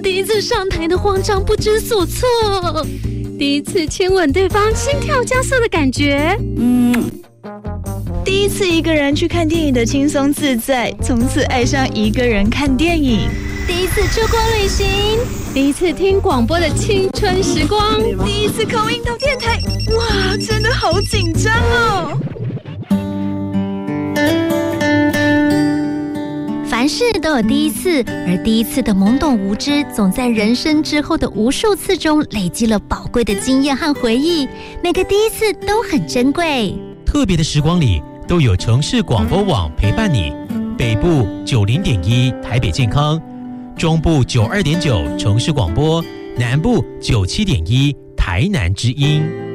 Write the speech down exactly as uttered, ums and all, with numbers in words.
第一次上台的慌张不知所措， 第一次亲吻对方心跳加速的感觉， 嗯，第一次一个人去看电影的轻松自在，从此爱上一个人看电影。 第一次出国旅行， 第一次听广播的青春时光， 第一次口音到电台，哇，真的好紧张哦！ 凡事都有第一次，而第一次的懵懂无知，总在人生之后的无数次中累积了宝贵的经验和回忆。每个第一次都很珍贵。 特别的时光里，都有城市广播网陪伴你。北部九零点一台北健康，中部九二点九城市广播，南部九七点一台南之音。